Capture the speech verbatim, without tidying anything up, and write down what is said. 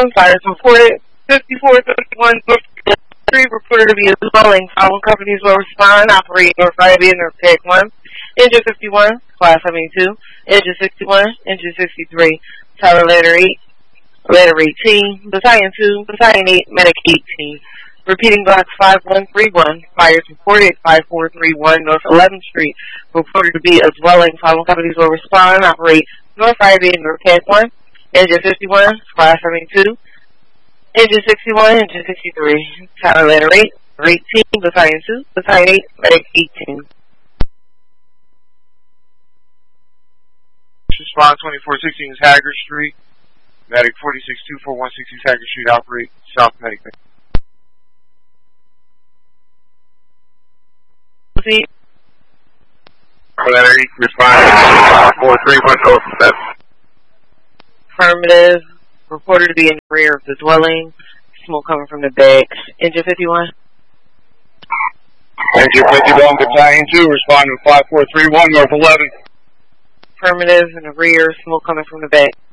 fifty-one, fires reported. fifty-four thirty-one, three reported to be a dwelling. Following companies will respond, operate North Ivy and North Tech one. Engine fifty-one, class seventy-two. Engine sixty-one, engine sixty-three. Tower letter eight, letter eighteen. Battalion two, Battalion eight, Medic eighteen. Repeating blocks five one three one. Fires reported five four three one North eleventh Street. Reported to be a dwelling. Following companies will respond, operate North Ivy and North Tech one. Engine fifty-one, class seventy-two. Engine sixty-one, engine sixty-three. Tower letter eight, eighteen. Battalion two, Battalion eight, Medic eighteen. Respond twenty-four sixteen is Haggard Street. Medic forty-six two four one six Haggard Street, operate South Medic. Letter eight, respond four three one North seven. Affirmative. Reported to be in the rear of the dwelling. Smoke coming from the back. Engine fifty-one. Engine fifty-one, Battalion two, respond to five four three one North eleven. Affirmative in the rear. Smoke coming from the back.